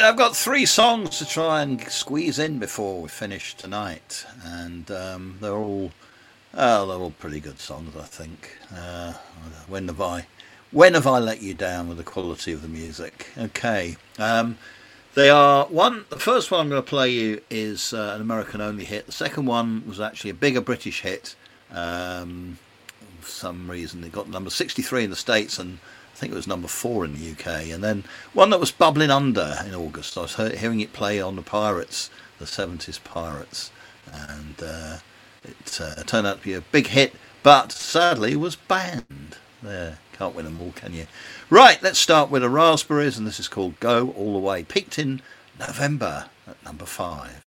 I've got three songs to try and squeeze in before we finish tonight, and they're all pretty good songs, I think. When have I, when have I let you down with the quality of the music? Okay, they are one. The first one I'm going to play you is an American-only hit. The second one was actually a bigger British hit. For some reason, it got number 63 in the States, and I think it was number 4 in the UK. And then one that was bubbling under in August. I was hearing it play on the Pirates, the 70s Pirates, and it turned out to be a big hit, but sadly was banned. There, can't win them all, can you? Right, let's start with the Raspberries, and this is called Go All the Way. Peaked in November at number 5.